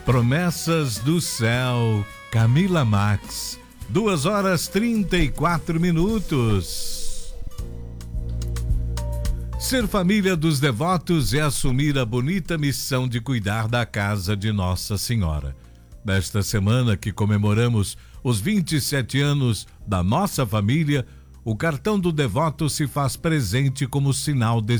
Promessas do Céu, Camila Max. 2h34. Ser família dos devotos é assumir a bonita missão de cuidar da casa de Nossa Senhora. Nesta semana que comemoramos os 27 anos da nossa família, o cartão do devoto se faz presente como sinal de